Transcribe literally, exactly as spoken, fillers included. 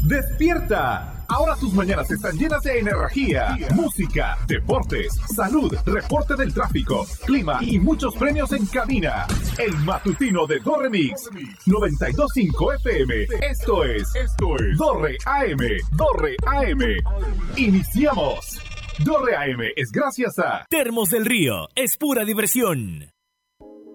¡Despierta! Ahora tus mañanas están llenas de energía, música, deportes, salud, reporte del tráfico, clima y muchos premios en cabina. El matutino de Do Remix noventa y dos punto cinco F M. Esto es, esto es Dorre A M. Dorre A M. Iniciamos. Dorre A M es gracias a Termos del Río, es pura diversión.